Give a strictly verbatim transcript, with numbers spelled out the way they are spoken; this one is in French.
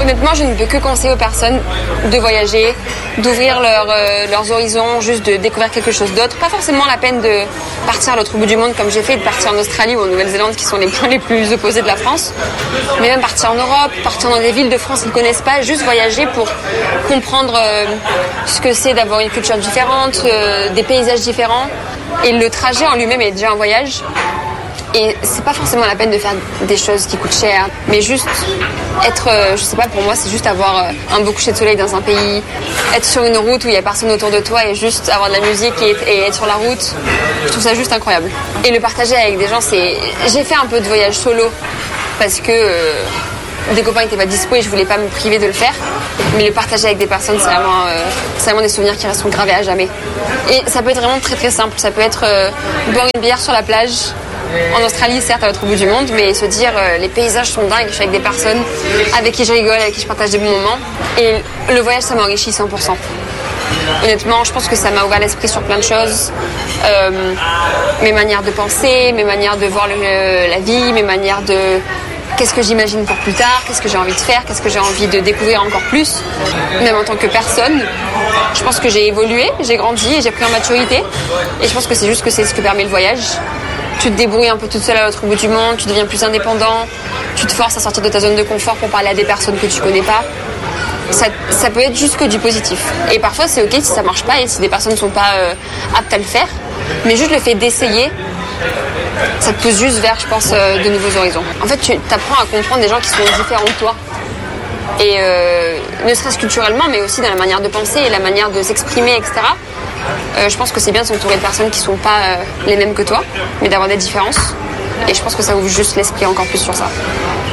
Honnêtement, je ne peux que conseiller aux personnes de voyager, d'ouvrir leur, euh, leurs horizons, juste de découvrir quelque chose d'autre. Pas forcément la peine de partir à l'autre bout du monde comme j'ai fait, de partir en Australie ou en Nouvelle-Zélande qui sont les points les plus opposés de la France. Mais même partir en Europe, partir dans des villes de France qu'ils ne connaissent pas, juste voyager pour comprendre euh, ce que c'est d'avoir une culture différente, euh, des paysages différents. Et le trajet en lui-même est déjà un voyage. Et c'est pas forcément la peine de faire des choses qui coûtent cher, mais juste être, euh, je sais pas, pour moi c'est juste avoir euh, un beau coucher de soleil dans un pays, être sur une route où il y a personne autour de toi et juste avoir de la musique et, et être sur la route, je trouve ça juste incroyable. Et le partager avec des gens, c'est, j'ai fait un peu de voyage solo parce que euh, des copains n'étaient pas dispo et je voulais pas me priver de le faire. Mais le partager avec des personnes, c'est vraiment, euh, c'est vraiment des souvenirs qui resteront gravés à jamais. Et ça peut être vraiment très très simple. Ça peut être euh, boire une bière sur la plage. En Australie, certes, à l'autre bout du monde, mais se dire euh, les paysages sont dingues, je suis avec des personnes avec qui je rigole, avec qui je partage des bons moments. Et le voyage, ça m'enrichit cent pour cent. Honnêtement, je pense que ça m'a ouvert l'esprit sur plein de choses. Euh, mes manières de penser, mes manières de voir le, la vie, mes manières de... Qu'est-ce que j'imagine pour plus tard, qu'est-ce que j'ai envie de faire, qu'est-ce que j'ai envie de découvrir encore plus. Même en tant que personne, je pense que j'ai évolué, j'ai grandi et j'ai pris en maturité. Et je pense que c'est juste que c'est ce que permet le voyage. Tu te débrouilles un peu toute seule à l'autre bout du monde, tu deviens plus indépendant, tu te forces à sortir de ta zone de confort pour parler à des personnes que tu connais pas. Ça, ça peut être juste que du positif. Et parfois c'est ok si ça marche pas et si des personnes ne sont pas euh, aptes à le faire. Mais juste le fait d'essayer, ça te pousse juste vers, je pense, euh, de nouveaux horizons. En fait, tu apprends à comprendre des gens qui sont différents de toi. Et euh, ne serait-ce culturellement, mais aussi dans la manière de penser et la manière de s'exprimer, et cetera. Euh, je pense que c'est bien de s'entourer de personnes qui ne sont pas euh, les mêmes que toi, mais d'avoir des différences. Et je pense que ça ouvre juste l'esprit encore plus sur ça.